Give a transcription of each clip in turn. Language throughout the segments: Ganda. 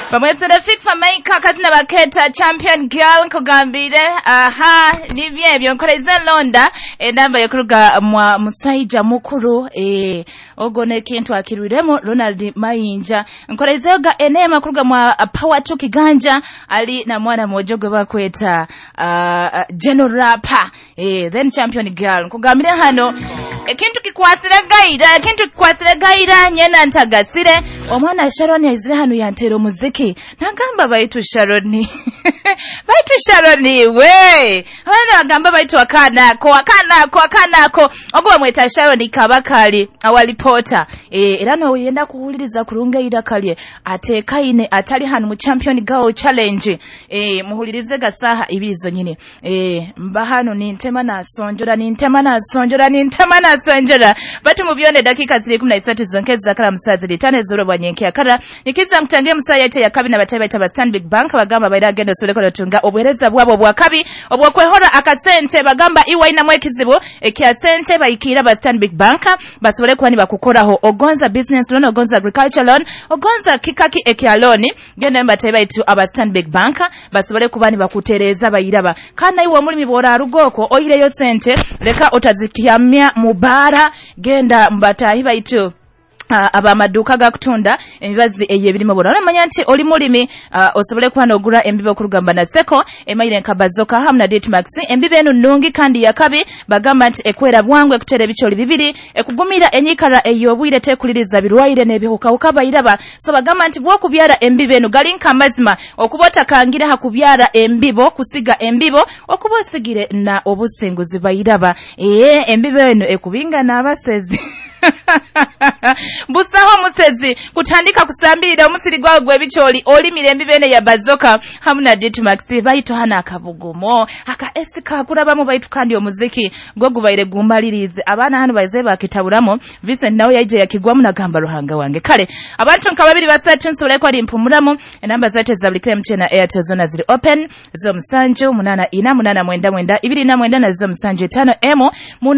Bamwese Rafik Famaika katina baketa champion girl nkugambire nibye ebyo nkoleze londa enamba yokuruga mwa musaija mukuru ogone kintu akirwiremo Ronald Mayinja nkoleze ga enema kuruga mwa power to kiganja ali na mwana mojogo bakweta General Rapper then champion girl nkugambire hano ekintu kikwasire gaira nyena ntagasire omwana Sharon yazire hano yantero muziki nagamba baitu Sharon we abana bagamba baitu akanako ogwa mweta Sharon kabakali awalipota era no yenda kuwuliriza kulunga ida kalye atekaine atali hano mu champion girl challenge muhulirize gasaha ibizo nyine mba hano ni ntema na sonjora batu mubyone dakika 13 zonkeza kala musazi litane zoro bwanyenke akara nikiza mtange musaya ite ya kabi na batayi baita Stanbic Bank bagamba baira gendo soleko lotunga obwereza bwabo bwa kabi obwokwehora akasente bagamba iwa ina mwekizibu ekya sente bayikira ba Stanbic Bank basobole kwani bakukoraho ogonza business loan ogonza agriculture loan ogonza kikaki ekya loan genda batayi baitu aba Stanbic Bank basobole kubani bakutereza bayiraba kana iwa mulimi bora rugoko oyireyo sente leka otazikiamya mubara genda mbatayi baitu aba maduka gakutunda emibazi eyebirimo bora namanya nti oli mulimi osobole kwana ogura embibe okurugamba na seko emaire nkabazoka hamna date max embibe eno nungi kandi yakabi bagamba nti ekwera bwangwe kutere bicholi bibiri ekugumira enyikara eyobwire tekuliriza birwaire nebihuka ukabayiraba so bagamba nti bwokubyara embibe eno galinka mazima okubota kangira hakubyara embibo kusiga embibo okubosigire na obusenguzi bayiraba embibe eno ekubinga na abasezi busaho musezi kutandika kusambira omusiri gwawe gwebicholi oli mirembi bene ya bazoka hamuna date max baito hana akabugumo aka esika kurabamu baitu kandi omuziki gogubaire gumalirize abana hano baze bakitabulamo Vincent nawe yaje yakigwamu na gamba ruhanga wange kale abantu nkababiri basatu nsole ko ali mpumuramo enamba zate za Blickem na Airtel zona ziri open zo msanjo 8 na zo msanjo 5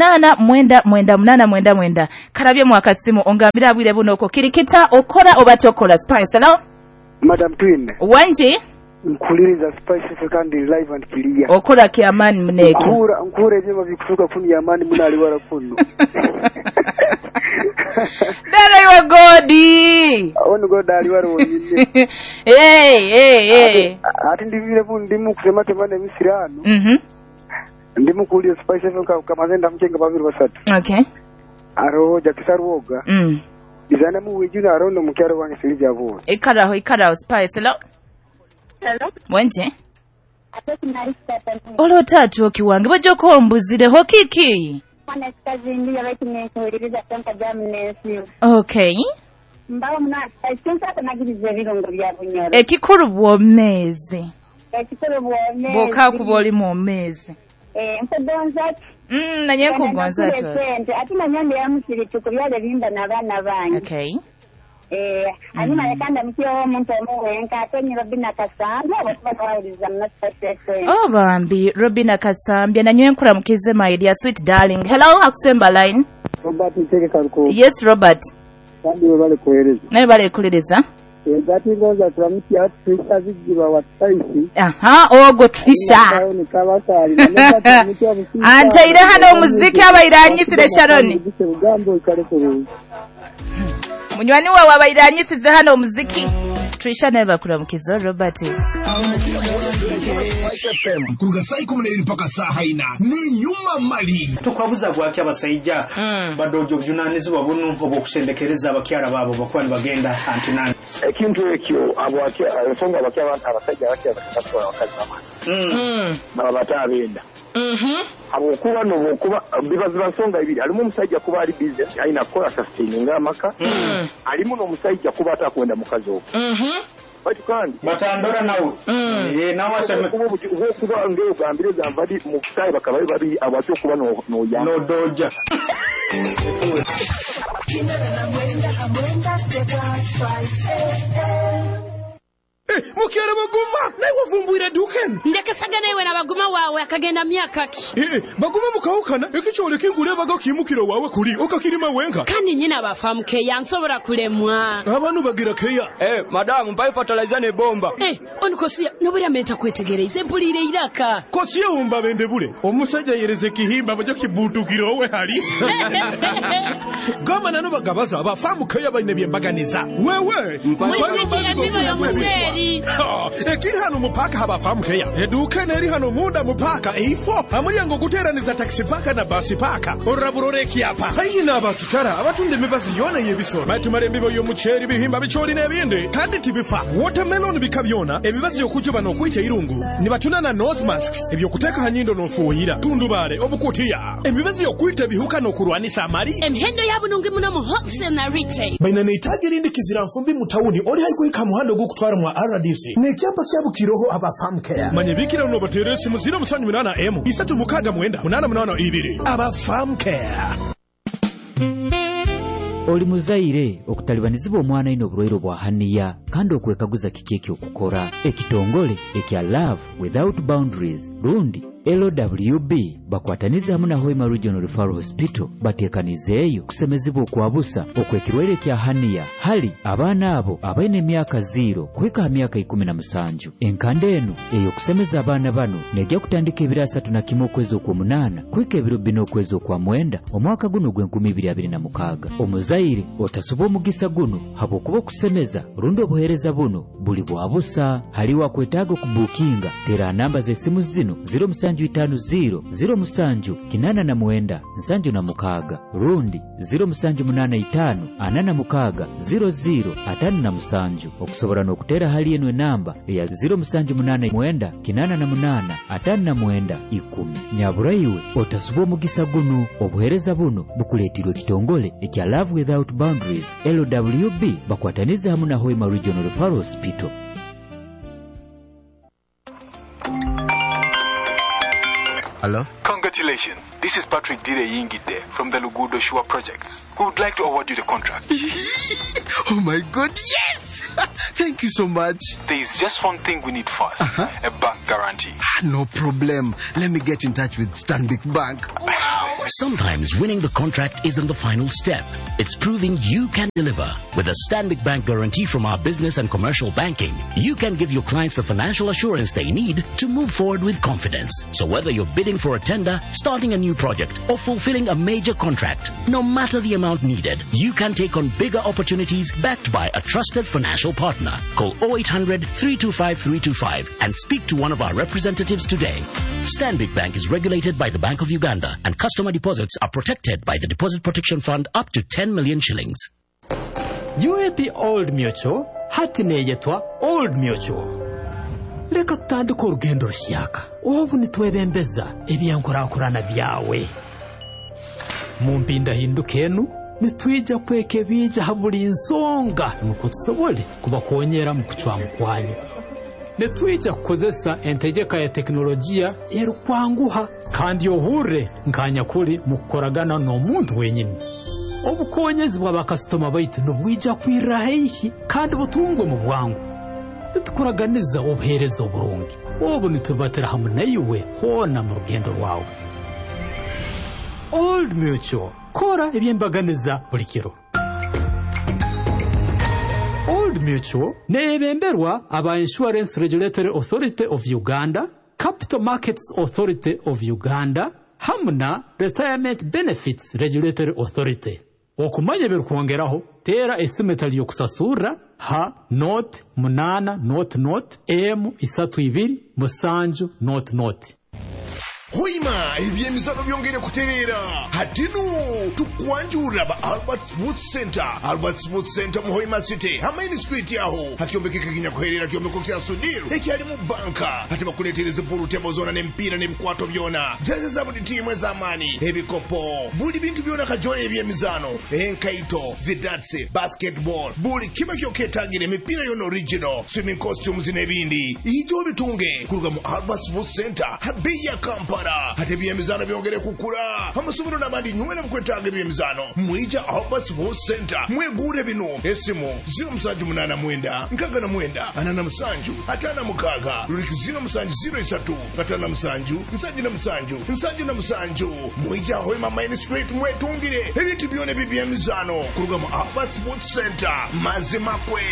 8 karabye mwakasimu ongambira abwire bunoko kirikita okora obatokola Spice hello Madam Twin wanje nkuliriza Spice kandi live and clear okora kiamani mneke nkure jema bikusuka kuni yamani munali wala kuno Dara you godi ono godali wala wonyine ati ndivile bundimu kusema temane misirano ndimu kulia Spice kama zenda mchenga babiri basatu okay aro jakisaruoga izana mu wijuna arono mukyaro wange silivya abo ikaraho Spice hello wenje olo tatu okiwange bajoko ombuzire hokiki Mwana kazindi yabakinekereza tanka jamnesi okay mbawo mna sensa tanagirize birungo bya bunyoro ekikuru bwomezi boka kuboli mu mezi mpodonzati nanye kugonza tu ati manyande ya musiri tukubyale bimba nabana banyi okay hanyuma yakanda mkiyo omuntu omuwenka atenyi Robina Kasambya bakubana wawuliza mnasipasese bambi Robina Kasambya nanywe nkura mukize my dear sweet darling hello akusemba line Robert Nteke karuko yes Robert kandi bale kulereza Zati ngoza turamuti Trisha zigiba wa Spice ogo Trisha antaire hano umuziki abairanyisire Sharon munywani wawe abairanyisize hano umuziki Trisha neba kuramukizo Robert kuruga sai kumuneri mpaka saha ina ni nyuma mali tukwabuza bwaki abasayija badojo byunanizi babunu obokushendekereza abakyara babo bakwani bagenda antinani ekintu ekyo abwaki ensonga abasajja bakya bakatwala wakazi bamani baba batabenda abokuba nobokuba bibazi bansonga ibiri alimu omusajja kuba ali business aina kola sustain ngamaka alimu n'omusajja kuba atakwenda mukazi obo bati kandi batandora nawo nawaseme kuba ngeo gambireza mbadi mu kitayi bakabaye babi abakyo kuba no ya no doja Mukere baguma nawe wavumbuira duken ndeke sagana iwe na baguma wawe akagenda myaka ki baguma mukawukana ekichole kingule baga kimukiro wawe kuri okakirima wenga kandi nyina abafamu keya nsobora kulemwa abantu bagira keya madam mbaye fertilizer ne bomba onikosia nobura meta kwetegereza bulire iraka kosia umba bende bule omusajja yereze kihimba bajo kibutukiro we hari gama nano bagabaza abafamu keya baine byembaganiza wewe ekiri hano mupaka habafamu keya eduka neri hano munda mupaka eifo amuriyango guteraniza taxi paka na basi paka oraburoreki apa hayina abatutara abatunde mibazi yona yebisoro batumare mbibo yo muceri bihimba bicori nebinde kandi tibifa watermelon bikabyona ebibazi yokujuba no kwita irungu nibatuna na nose masks ebyo kuteka hanyindo no fuhira tundubare obukutiya ebibazi yokwita bihuka no kurwanisa mari emhendo yabunungi muno mu wholesale na retail baina neitaje rindi kizira mfumbi mutawuni oli haikuika muhando go kutwara mu RDC nekyapa kyabukiroho abafamu care manyebikira no bateresi muzira musanyu minana M isatu mukaga mwenda munana munana ibiri abafamu care oli muzaire okutalibanizibwa omwana ino obulwaire bwa haniya kandi okwekaguza kiki okukora ekitongole ekya Love Without Boundaries lundi LWB bakwataniza hamu na Hoima Regional Referral Hospital batekanizeeyo kusemezibwa okwabusa okwekirwaire kya haniya hali abaana abo abaine emyaka 0 kuhika myaka 17 enkande eno eyo kusemeza abaana bano nejja kutandika ebiro 31 okwezi okwomunana kuhika ebiro 4 okwezi okwamwenda omwaka guno gwe 2026 omuzaire otasuba omugisa guno habwokuba okusemeza rundi obuheereza buno buli bwabusa haliwo akwetaaga okubuukinga tera namba z'essimu zino 07507889 rundi 0785860057 okusobora n'okutera hali eno enamba eya 0789885910 nyabura iwe otasuba omugisa guno obuheereza buno bukuleetirwa ekitongole ekya Love Without Boundaries LWB bakwataniza hamu na Hoima Regional Referral Hospital. Hello? Congratulations. This is Patrick Dire Yingide from the Lugudo Shua Projects. We would like to award you the contract. Oh my God, yes! Thank you so much. There is just one thing we need first. A bank guarantee. No problem. Let me get in touch with Stanbic Bank. Wow! Sometimes winning the contract isn't the final step. It's proving you can deliver. With a Stanbic Bank guarantee from our business and commercial banking, you can give your clients the financial assurance they need to move forward with confidence. So whether you're bidding for a tender, starting a new project, or fulfilling a major contract, no matter the amount needed, you can take on bigger opportunities backed by a trusted financial partner. Call 0800 325 325 and speak to one of our representatives today. Stanbic Bank is regulated by the Bank of Uganda, and customer deposits are protected by the Deposit Protection Fund up to 10 million shillings. UAP Old Mutual, hati neyetwa Old Mutual. Leka tutandika urugendo rushyaka ubu nitwebembeza ebyankurankurana byawe mu mpinda hindukenu nitwija kweke bija haburi insonga nuko tusobole kubakonyera mu kucwa mukwanyu nitwija kukozesa entegeka ya teknolojia yerukwanguha kandi yohure nkanya kuri mukoragana no muntu wenyine obukonyezi bw'abakastoma baitu nubwija kwirahihi kandi butungwe mu bwangu tukuraganiza obuherezo burungi ubu nitubatera hamwe nayiwe hona mu rugendo rwawe. Old Mutual kora ebyembaganiza buli kiro. Old Mutual nebemberwa aba Insurance Regulatory Authority of Uganda, Capital Markets Authority of Uganda hamwe na Retirement Benefits Regulatory Authority. Okumanya birukwongeraho tera esimetali yo kusasura ha not munana not m 32 musanju not. Hoima ebyemizano byongere kuterera hatino tukwanjura ba Albert Smooth Center mu Hoima City Hamaini Street yaho hakiombekeka kinya kuherera kiombeko kya Sudiru ekyali mu banka hati bakuletereze buru tebo zona n'empira n'ebikwato byona jaze za buli timu ez'amani ebikopo buli bintu byona kajole ebyemizano enkaito zidatse basketball buli kiba kyoketagire emipira yona original swimming costumes n'ebindi ijo bitunge kuruga mu Albert Smooth Center habeya kampa kwambara ate ebyemizano byongere kukula amasomero n'abandi nywera mukwetaaga ebyemizano mwija Albert Sports Center mwegure bino esimu 0789 nkagana 87 atana mukaga luliki 0703 atana 77 mwija Hoima Main Street mwetungire ebintu byone by'emizano kuruga mu Albert Sports Center mazima kwe.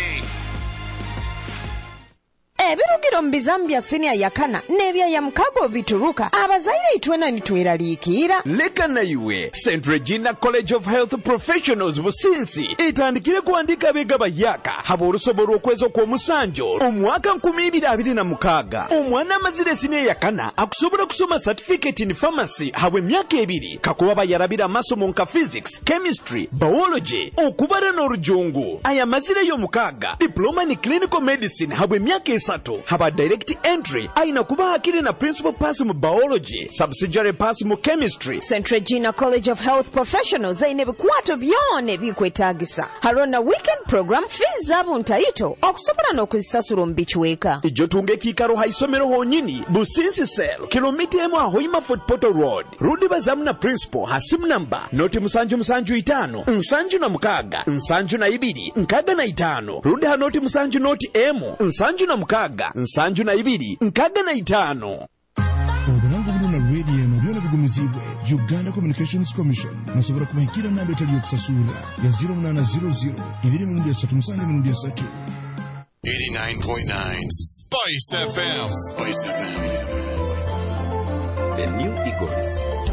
Ebirugiro mu Bizambia senior yakana nebya ya mukago bituruka abazaire itwena nitweraliikira leka na iwe St. Regina College of Health Professionals Businsi itandikire kuandika bega bayaka haba olusobora okwezo kw'omusanjo omwaka 2026 omwana amazire senior yakana akusobola kusoma certificate in pharmacy habwe emyaka 2 kakuba bayarabira amasomo nka physics, chemistry, biology okubara n'orujungu aya mazire y'omukaga diploma in clinical medicine habwe emyaka 3 haba direct entry aina kuba hakiri na principal pass mu biology subsidiary pass mu chemistry. St. Regina College of Health Professionals aine bikwato byone bikwetagisa harona weekend program fees zabo ntaito okusobola n'okuzisasula mu bichweka ijo tunge kikaro haisomero honyini Businsi Cell kilomita emu Hoima Fort Portal Road rudi bazamu na principal hasimu namba noti 775 7 nsanju na 2 nkaga na 5 rudi hanoti 7 noti emu 7 na 7 nkaga na 5. Obulango buno na radio eno byona bigumizibwe Uganda Communications Commission musobora kubahikira namba etali yokusasula ya 0800 237 89.9 Spice FM. The new Eagles.